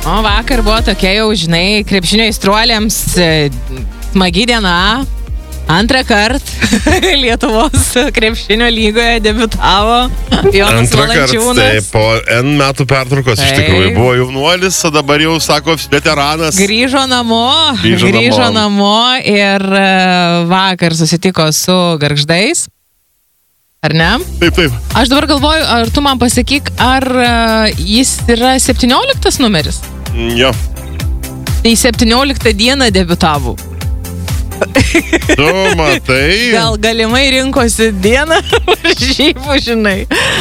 O vakar buvo tokia jau, žinai, krepšinio aistruoliams smagi diena. Antrą kartą Lietuvos krepšinio lygoje debiutavo Jonas Valančiūnas. Tai po N metų pertraukos iš tikrųjų buvo jaunuolis, o dabar jau, sako, veteranas. Grįžo namo ir vakar susitiko su Gargždais. Ar ne? Taip. Aš dabar galvoju, ar tu man pasakyk, ar jis yra 17 numeris? Jo. Tai 17 dieną debiutavo. Tu matai. Gal galimai rinkosi dieną varžybų, žinai.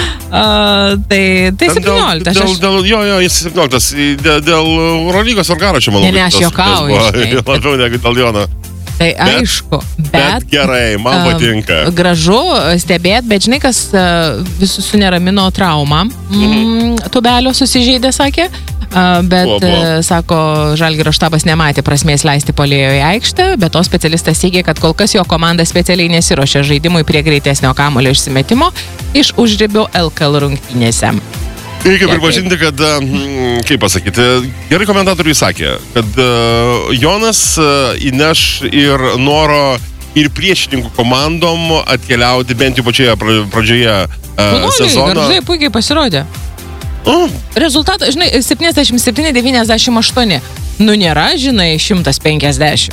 Tai 17. Jo, jis 17. Dėl Eurolygos Vargaro čia, manau. Ne, aš juokauju. Labiau negu dėl Jono. Tai aišku, bet gerai, man patinka. Gražu stebėt, bet žinai, kas visus suneramino traumą. Tubelio susižeidė, sakė. Bet, sako, Žalgirio štabas nematė prasmės leisti puolėjo į aikštę, bet to specialistas teigia, kad kol kas jo komanda specialiai nesiruošia žaidimui prie greitesnio kamuolio išsimetimo iš užribio LKL rungtynėse. Reikia pripažinti, kad, kaip pasakyti, gerai komentatoriai sakė, kad Jonas įneš ir noro ir priešininkų komandom atkeliauti bent jau pačioje pradžioje sezono. Gargždai puikiai pasirodė. Rezultatas, žinai, 77-98. Nu, nėra, žinai, 150.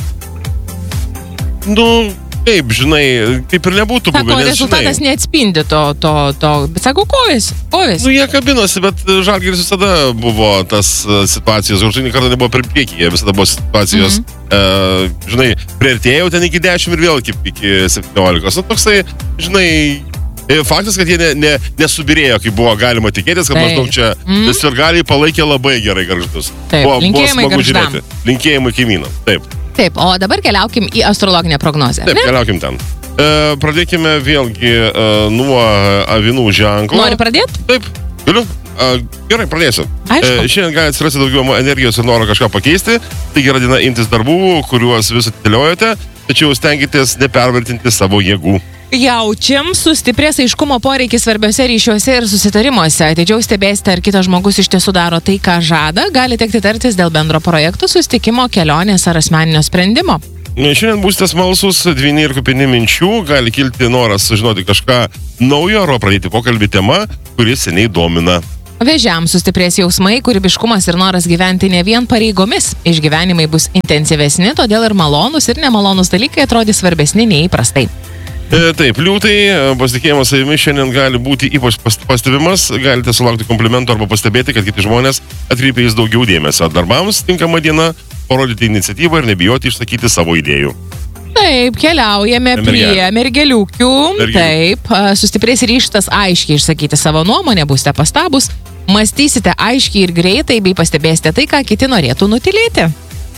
Nu, taip, žinai, kaip ir nebūtų buvę. Sako, rezultatas neatspindi to. Bet sako, kovės. Nu, jie kabinosi, bet Žalgiris visada buvo tas situacijos. Žinai, kartą nebuvo per priekį, jie visada buvo situacijos. Žinai, priartėjau ten iki 10 ir vėl iki 17. Nu, toksai, žinai, faktas, kad jie nesubirėjo, kaip buvo galima tikėtis, kad maždaug čia sirgaliai palaikė labai gerai Gargždus. Taip, linkėjimai Gargždam. Linkėjimai kaimynam, taip. Taip, o dabar keliaukim į astrologinę prognozę. Taip, keliaukim ten. Pradėkime vėlgi nuo avinų ženklo. Nori pradėti? Taip, galiu. Gerai, pradėsiu. Šiandien gali atsirasti daugiau energijos ir noro kažką pakeisti. Taigi yra diena imtis darbų, kuriuos vis atidėliojate, tačiau stenkitės nepervertinti savo jėgų. Jaučiam, sustiprės aiškumo poreikis svarbiose ryšiuose ir susitarimuose. Atidžiau stebėsite, ar kitas žmogus iš tiesų daro tai, ką žada. Gali tekti tartis dėl bendro projektų, susitikimo, kelionės ar asmeninio sprendimo. Šiandien būsite smalsus, dvyni ir kupini minčių. Gali kilti noras sužinoti kažką naujo ar pradėti pokalbį tema, kuris seniai domina. Vėžiams sustiprės jausmai, kūrybiškumas ir noras gyventi ne vien pareigomis. Išgyvenimai bus intensyvesni, todėl ir malonus ir nemalonus dalykai atrodys svarbesni nei įprastai. Taip, liūtai, pasitikėjimas savimi šiandien gali būti ypač pastebimas, galite sulaukti komplimentų arba pastebėti, kad kiti žmonės atkreipia jais daugiau dėmesio. Darbams tinkama diena, parodyti iniciatyvą ir nebijoti išsakyti savo idėjų. Taip, keliaujame prie mergeliukių. Taip, sustiprės ryžtas aiškiai išsakyti savo nuomonę, būsite pastabus, mąstysite aiškiai ir greitai, bei pastebėsite tai, ką kiti norėtų nutilėti.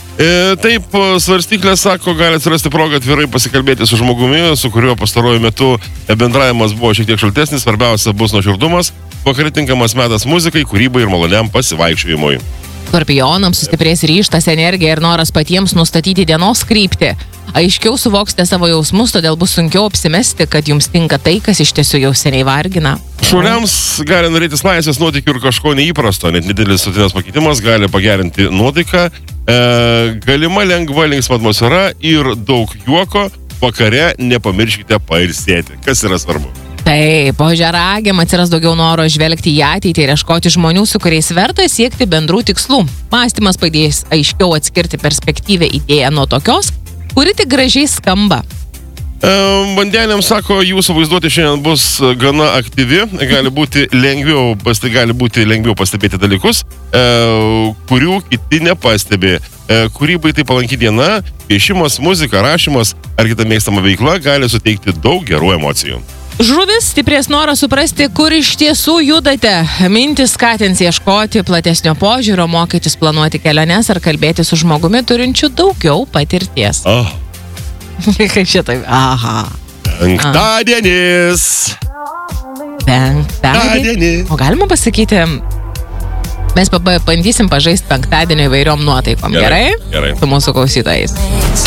Taip, svarstyklė sako, gali atsirasti progą atvirai pasikalbėti su žmogumi, su kuriuo pastaruoju metu bendravimas buvo šiek tiek šaltesnis, svarbiausia bus nuoširdumas, vakare tinkamas metas muzikai, kūrybai ir maloniam pasivaikščiojimui. Skorpionams sustiprės ryžtas, energija ir noras patiems nustatyti dienos kryptį. Aiškiau suvoksite savo jausmus, todėl bus sunkiau apsimesti, kad jums tinka tai, kas iš tiesų jau seniai vargina. Šauliams gali norėtis laisvės nuotykių ir kažko neįprasto, net nedidelis rutinos pakeitimas gali pagerinti nuotaiką, galima lengva linksma atmosfera ir daug juoko, vakare nepamirškite pailsėti, kas yra svarbu. Taip, ožiaragiam atsiras daugiau noro žvelgti į ateitį ir ieškoti žmonių, su kuriais verta siekti bendrų tikslų. Mąstymas padės aiškiau atskirti perspektyvę idėją nuo tokios, kuri tik gražiai skamba. Vandeniams sako, jūsų vaizduotė šiandien bus gana aktyvi, gali būti lengviau pastebėti dalykus, kurių kiti nepastebi. Kūrybai tai palanki diena, piešimas, muzika, rašymas ar kita mėgstama veikla gali suteikti daug gerų emocijų. Žuvis stiprės norą suprasti, kur iš tiesų judate. Mintis skatins ieškoti platesnio požiūrio, mokytis planuoti keliones ar kalbėti su žmogumi turinčiu daugiau patirties. Kaip šitai? Aha. Penktadienis. O galima pasakyti, mes bandysim pažaisti penktadienio įvairiom nuotaikom, gerai? Gerai. Su mūsų klausytojais.